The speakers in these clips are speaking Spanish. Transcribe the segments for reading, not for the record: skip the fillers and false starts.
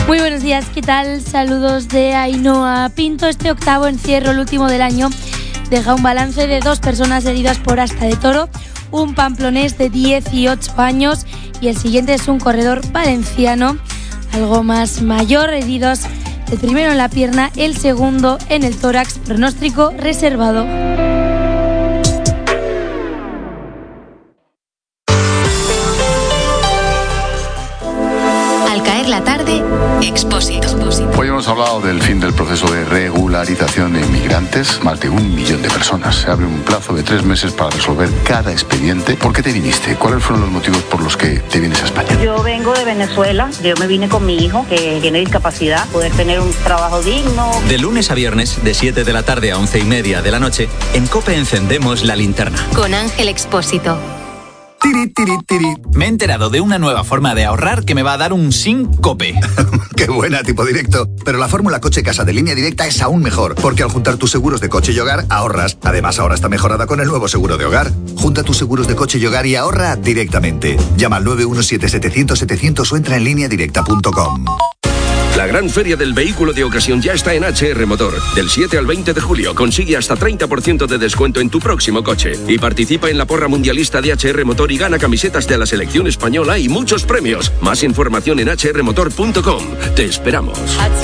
Muy buenos días, ¿qué tal? Saludos de Ainhoa Pinto. Este octavo encierro, el último del año, deja un balance de 2 personas heridas por asta de toro, un pamplonés de 18 años y el siguiente es un corredor valenciano, algo más mayor, heridos el primero en la pierna, el segundo en el tórax, pronóstico reservado. Al caer la tarde, Expósito. Hoy hemos hablado del fin del proceso de regularización de inmigrantes. Más de 1 millón de personas. Se abre un plazo de 3 meses para resolver cada expediente. ¿Por qué te viniste? ¿Cuáles fueron los motivos por los que te vienes a España? Yo vengo de Venezuela. Yo me vine con mi hijo, que tiene discapacidad, poder tener un trabajo digno. De lunes a viernes, de 7 de la tarde a 11:30 de la noche, en COPE encendemos la linterna. Con Ángel Expósito. Me he enterado de una nueva forma de ahorrar que me va a dar un síncope. ¡Qué buena, tipo directo! Pero la fórmula coche-casa de Línea Directa es aún mejor, porque al juntar tus seguros de coche y hogar, ahorras. Además, ahora está mejorada con el nuevo seguro de hogar. Junta tus seguros de coche y hogar y ahorra directamente. Llama al 917-700-700 o entra en lineadirecta.com. La gran feria del vehículo de ocasión ya está en HR Motor. Del 7 al 20 de julio consigue hasta 30% de descuento en tu próximo coche. Y participa en la porra mundialista de HR Motor y gana camisetas de la selección española y muchos premios. Más información en hrmotor.com. Te esperamos.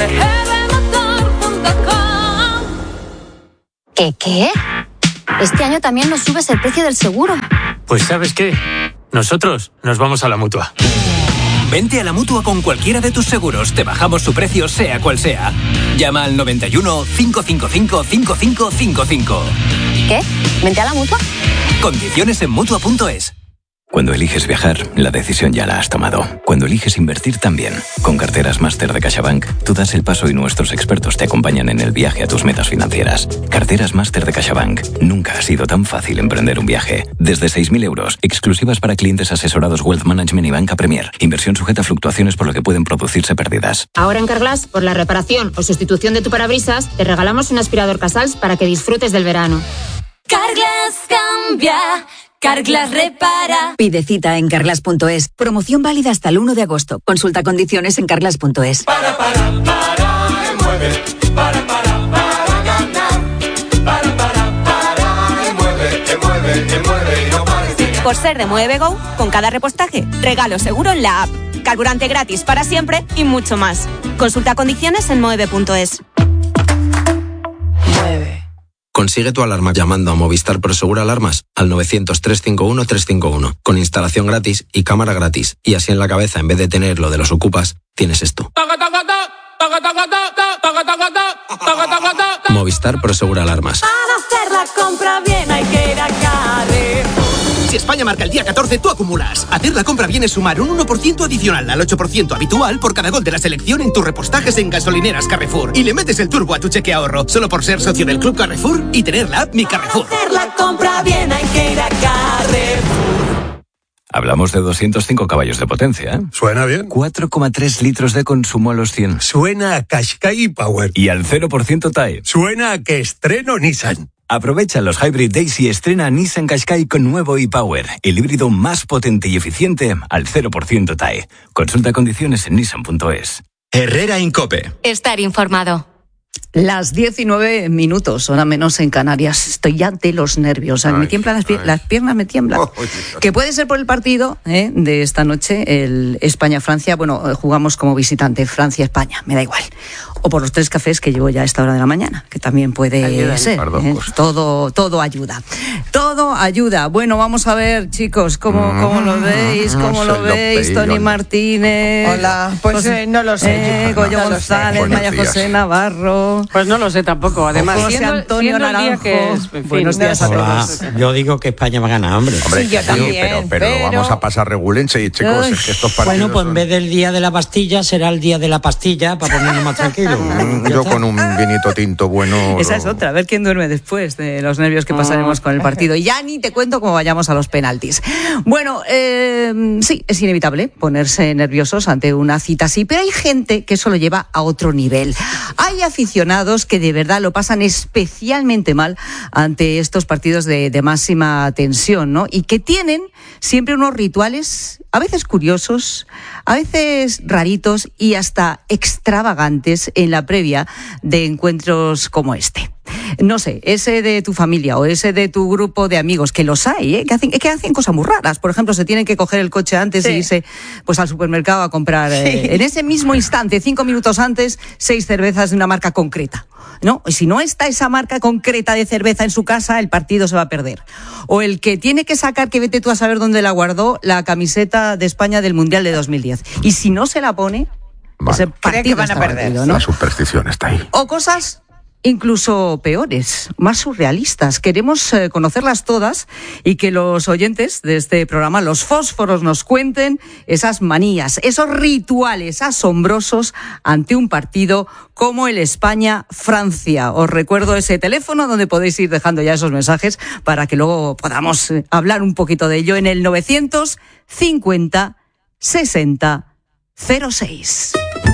¿Qué? Este año también nos subes el precio del seguro. Pues ¿sabes qué? Nosotros nos vamos a la Mutua. Vente a la Mutua con cualquiera de tus seguros. Te bajamos su precio, sea cual sea. Llama al 91 555 5555. ¿Qué? ¿Vente a la Mutua? Condiciones en Mutua.es. Cuando eliges viajar, la decisión ya la has tomado. Cuando eliges invertir, también. Con Carteras Máster de CaixaBank, tú das el paso y nuestros expertos te acompañan en el viaje a tus metas financieras. Carteras Máster de CaixaBank. Nunca ha sido tan fácil emprender un viaje. Desde 6.000 euros, exclusivas para clientes asesorados Wealth Management y Banca Premier. Inversión sujeta a fluctuaciones por lo que pueden producirse pérdidas. Ahora en Carglass, por la reparación o sustitución de tu parabrisas, te regalamos un aspirador Casals para que disfrutes del verano. Carglass cambia. Carglass repara. Pide cita en carglass.es. Promoción válida hasta el 1 de agosto. Consulta condiciones en carglass.es. Mueve. Para ganar. Mueve y no pares de ganar. Por ser de Mueve Go, con cada repostaje, regalo seguro en la app. Carburante gratis para siempre y mucho más. Consulta condiciones en mueve.es. Mueve. Consigue tu alarma llamando a Movistar Prosegur Alarmas al 900-351-351, con instalación gratis y cámara gratis. Y así en la cabeza, en vez de tener lo de los ocupas, tienes esto. Movistar Prosegur Alarmas. Para hacer la compra bien hay que ir a Carrefour. Si España marca el día 14, tú acumulas. Hacer la compra bien es sumar un 1% adicional al 8% habitual por cada gol de la selección en tus repostajes en gasolineras Carrefour. Y le metes el turbo a tu cheque ahorro, solo por ser socio del Club Carrefour y tener la app Mi Carrefour. Para hacer la compra bien hay que ir a Carrefour. Hablamos de 205 caballos de potencia, ¿eh? Suena bien. 4,3 litros de consumo a los 100. Suena a Qashqai Power. Y al 0% TAE. Suena a que estreno Nissan. Aprovecha los Hybrid Days y estrena Nissan Qashqai con nuevo e-Power, el híbrido más potente y eficiente al 0% TAE. Consulta condiciones en nissan.es. Herrera Incope. Estar informado. Las 19 minutos, hora menos en Canarias. Estoy ya de los nervios. O sea, me tiemblan las piernas, me tiemblan. Que puede ser por el partido de esta noche, el España-Francia. Bueno, jugamos como visitante, Francia-España, me da igual. O por los 3 cafés que llevo ya a esta hora de la mañana, que también puede ser. Todo ayuda. Todo ayuda. Bueno, vamos a ver, chicos, ¿cómo lo veis? ¿Cómo lo veis? Tony Martínez. Hola, pues no lo sé. Goyo González, María José Navarro. Pues no lo sé tampoco. Además, José Antonio Naranjo. Buenos días a todos. Yo digo que España va a ganar, hombre. Sí, yo también. Pero vamos a pasar regulense y chicos, es que estos partidos. Bueno, pues en vez del día de la pastilla será el día de la pastilla para ponernos más tranquilos. tranquilo. Yo con un vinito tinto bueno. Esa es otra, a ver quién duerme después de los nervios que pasaremos con el partido. Y ya ni te cuento cómo vayamos a los penaltis. Bueno, sí, es inevitable ponerse nerviosos ante una cita así, pero hay gente que eso lo lleva a otro nivel. Hay aficionados que de verdad lo pasan especialmente mal ante estos partidos de máxima tensión, ¿no? Y que tienen siempre unos rituales, a veces curiosos, a veces raritos y hasta extravagantes en la previa de encuentros como este. No sé, ese de tu familia o ese de tu grupo de amigos, que los hay, que hacen cosas muy raras. Por ejemplo, se tienen que coger el coche antes y irse pues al supermercado a comprar en ese mismo instante, 5 minutos antes, 6 cervezas de una marca concreta. ¿No? Y si no está esa marca concreta de cerveza en su casa, el partido se va a perder. O el que tiene que sacar, que vete tú a saber dónde la guardó, la camiseta de España del Mundial de 2010. Y si no se la pone, ese partido que van a perder, perdido, ¿no? La superstición está ahí. O cosas incluso peores, más surrealistas. Queremos conocerlas todas y que los oyentes de este programa, los fósforos, nos cuenten esas manías, esos rituales asombrosos ante un partido como el España-Francia. Os recuerdo ese teléfono donde podéis ir dejando ya esos mensajes para que luego podamos hablar un poquito de ello en el 950 60 06.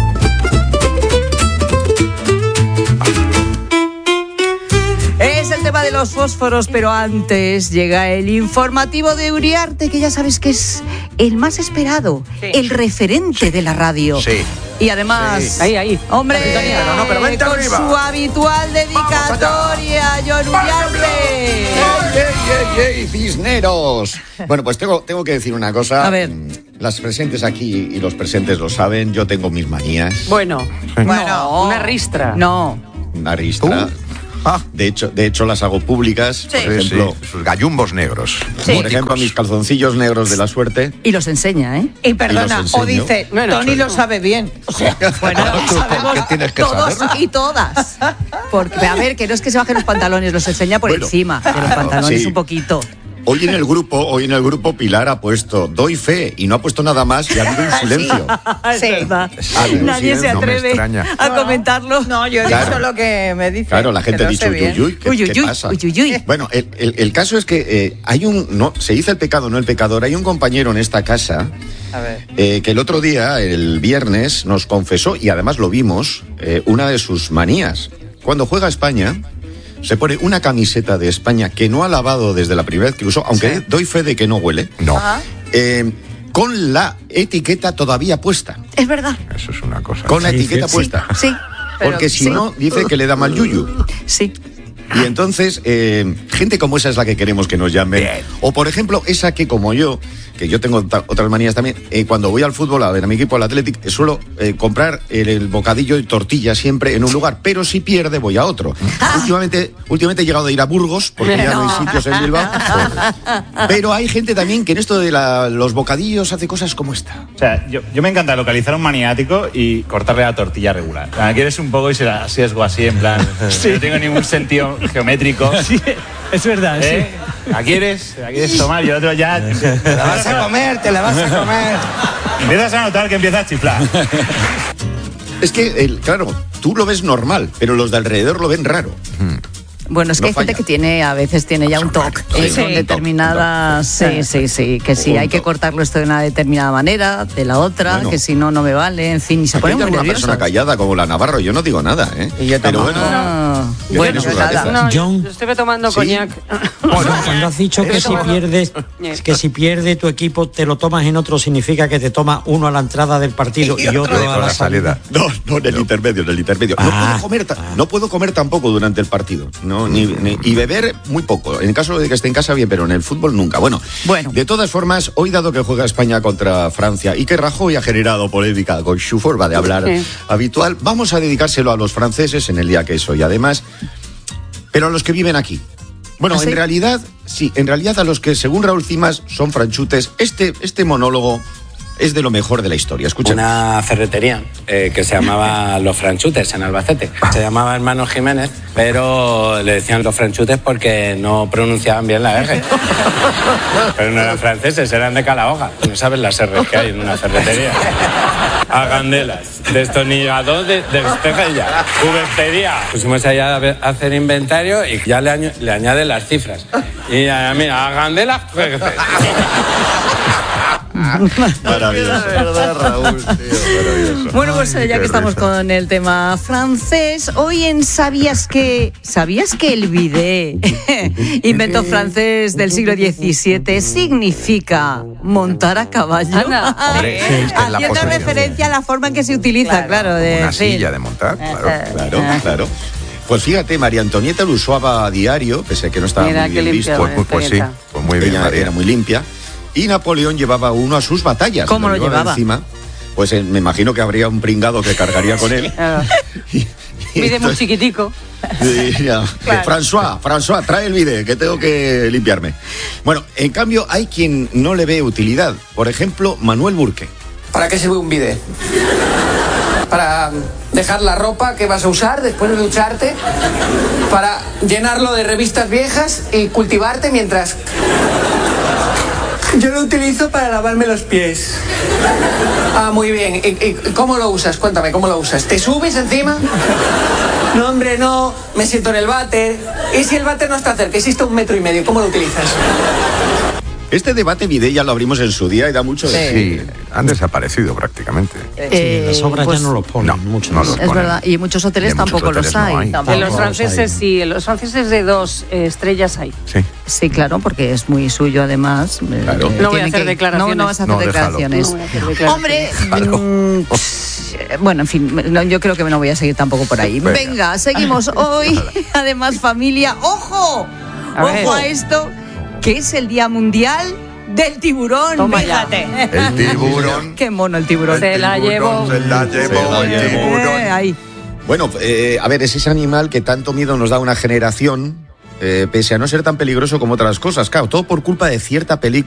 Es el tema de los fósforos, pero antes llega el informativo de Uriarte, que ya sabes que es el más esperado, el referente de la radio. Sí. Y además, ahí. Hombre, pero vente con arriba. su habitual dedicatoria, John Uriarte. ¡Ey, cisneros! Bueno, pues tengo que decir una cosa. A ver. Las presentes aquí y los presentes lo saben, yo tengo mis manías. Bueno, No. una ristra. No. Una ristra. De hecho, las hago públicas. Por ejemplo, sus gallumbos negros. por ejemplo, mis calzoncillos negros de la suerte. Y los enseña, ¿eh? Y perdona, Y los enseño. o dice, Tony lo sabe bien. O sea, Bueno, ¿Por qué tienes que todos saberlo? y todas. Porque, a ver, que no es que se bajen los pantalones, los enseña por encima de los pantalones sí. un poquito. Hoy en el grupo Pilar ha puesto doy fe y no ha puesto nada más y ha habido un silencio. Es verdad. habido un Nadie se silencio. No me atreve extraña. a comentarlo. no, yo he Claro. dicho lo que me dice. Claro, la gente que ha lo dicho sé bien. ¿qué pasa? Uy. Bueno, el caso es que se dice el pecado, no el pecador. Hay un compañero en esta casa A ver. que el otro día, el viernes, nos confesó, y además lo vimos, una de sus manías. Cuando juega España, se pone una camiseta de España que no ha lavado desde la primera vez que usó, aunque doy fe de que no huele. No. Con la etiqueta todavía puesta. Es verdad. Eso es una cosa. Con la etiqueta Sí, puesta. sí. Porque si no, dice que le da mal yuyu. Sí. Y entonces, gente como esa es la que queremos que nos llamen. Bien. O, por ejemplo, esa que como yo, que yo tengo otras manías también, cuando voy al fútbol, a ver a mi equipo, al Athletic, suelo comprar el bocadillo y tortilla siempre en un lugar, pero si pierde voy a otro. Últimamente he llegado a ir a Burgos, porque ya no hay sitios en Bilbao. Pero hay gente también que en esto de los bocadillos hace cosas como esta. O sea, yo me encanta localizar a un maniático y cortarle la tortilla regular. O sea, quieres un poco y se la sesgo así, en plan. No tengo ningún sentido geométrico. Sí, es verdad, sí. ¿La quieres tomar? Y el otro ya. Te la vas a comer, te la vas a comer. Empiezas a notar que empieza a chiflar. Es que, claro, tú lo ves normal, pero los de alrededor lo ven raro. Bueno, es que No hay gente falla. que a veces tiene ya un toque con determinadas... Sí, que sí, hay que cortarlo esto de una determinada manera, de la otra, Bueno. que si no, no me vale, en fin, y se Aquí pone hay muy alguna nervioso. persona callada como la Navarro, yo no digo nada, ¿eh? Y yo pero tampoco. bueno, que Bueno, tiene sus nada. rarezas. No, John. yo estuve tomando Sí. coñac. Bueno, cuando has dicho que si pierde tu equipo te lo tomas en otro, significa que te tomas uno a la entrada del partido y otro a la salida. No, en el intermedio, No puedo comer tampoco durante el partido. No, y beber muy poco. En caso de que esté en casa, bien, pero en el fútbol nunca. Bueno, de todas formas, hoy dado que juega España contra Francia y que Rajoy ha generado polémica con su forma de hablar habitual, vamos a dedicárselo a los franceses en el día que es hoy. Además, pero a los que viven aquí. Bueno, ¿Ah, sí? en realidad a los que, según Raúl Cimas, son franchutes. Este monólogo es de lo mejor de la historia. Escucha. Una ferretería que se llamaba Los Franchutes en Albacete. Se llamaba Hermano Jiménez, pero le decían Los Franchutes porque no pronunciaban bien la R. Pero no eran franceses, eran de Calahorra. No sabes las R que hay en una ferretería. agandelas, destornillador de espejella, cubertería. Pusimos allá a hacer inventario y ya le añade las cifras. Y mira, agandelas, Maravilloso. verdad, Raúl, tío, maravilloso. Bueno, pues ya que estamos con el tema francés, hoy en ¿Sabías que el bidet, invento francés del siglo XVII, significa montar a caballo? Hombre, es la Haciendo posición. referencia a la forma en que se utiliza, claro. De, Una en fin. silla de montar, claro. Claro. Pues fíjate, María Antonieta lo usaba a diario, pese a que no estaba Mira, muy bien qué limpia, visto. Pues sí, pues muy bien, Ella María. era muy limpia. Y Napoleón llevaba uno a sus batallas. ¿Cómo lo llevaba? Encima. Pues me imagino que habría un pringado que cargaría con él. Mide muy chiquitico. Claro. François, trae el bidet, que tengo que limpiarme. Bueno, en cambio, hay quien no le ve utilidad. Por ejemplo, Manuel Burke. ¿Para qué sirve un bidet? Para dejar la ropa que vas a usar después de ducharte, para llenarlo de revistas viejas y cultivarte mientras... Yo lo utilizo para lavarme los pies. Ah, muy bien. ¿Y cómo lo usas? Cuéntame, ¿cómo lo usas? ¿Te subes encima? No, hombre, no. Me siento en el váter. ¿Y si el váter no está cerca? Existe 1,5 metros. ¿Cómo lo utilizas? Este debate bidet ya lo abrimos en su día y da mucho de Sí, han desaparecido prácticamente. Las obras pues, ya no lo ponen mucho. no los Es ponen. verdad, y en muchos hoteles Y en muchos tampoco hoteles los no hay. hay. En los franceses sí, en los franceses de 2 estrellas hay. Sí. Sí, claro, porque es muy suyo además. Claro. No voy a Tiene hacer declaraciones. No vas a hacer No, déjalo. declaraciones. No voy a hacer declaraciones. Hombre, bueno, en fin, yo creo que no voy a seguir tampoco por ahí. Venga, seguimos hoy. Además, familia, ¡ojo! A ver. ¡Ojo a esto! Que es el Día Mundial del Tiburón. Toma ya. Fíjate. El tiburón. Qué mono el tiburón. Se la llevó. Se la llevó el tiburón. Ahí. Bueno, a ver, es ese animal que tanto miedo nos da a una generación, pese a no ser tan peligroso como otras cosas. Claro, todo por culpa de cierta película